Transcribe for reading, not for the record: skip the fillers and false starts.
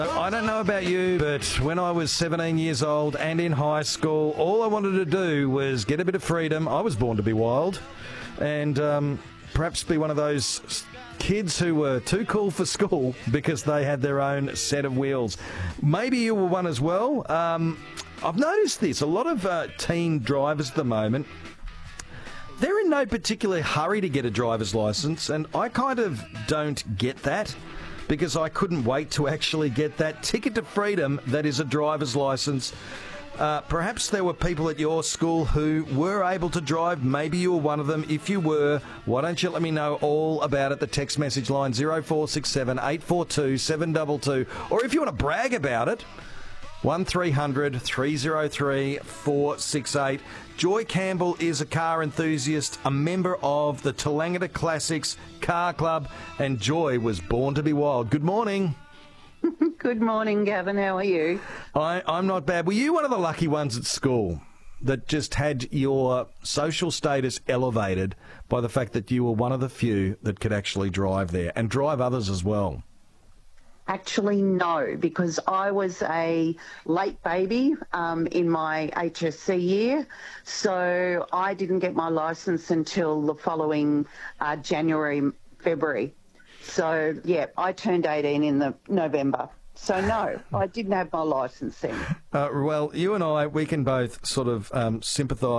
I don't know about you, but when I was 17 years old and in high school, all I wanted to do was get a bit of freedom. I was born to be wild and perhaps be one of those kids who were too cool for school because they had their own set of wheels. Maybe you were one as well. I've noticed this. A lot of teen drivers at the moment, they're in no particular hurry to get a driver's licence, and I kind of don't get that, because I couldn't wait to actually get that ticket to freedom that is a driver's licence. Perhaps there were people at your school who were able to drive. Maybe you were one of them. If you were, why don't you let me know all about it? The text message line 0467 842 722. Or if you want to brag about it, 1300 303 468. Joy Campbell is a car enthusiast, a member of the Toolangatta Classics Car Club, and Joy was born to be wild. Good morning. Good morning, Gavin. How are you? I'm not bad. Were you one of the lucky ones at school that just had your social status elevated by the fact that you were one of the few that could actually drive there and drive others as well? Actually, no, because I was a late baby in my HSC year, so I didn't get my licence until the following January, February. So, yeah, I turned 18 in the November. So, no, I didn't have my licence then. Well, you and I, we can both sort of sympathise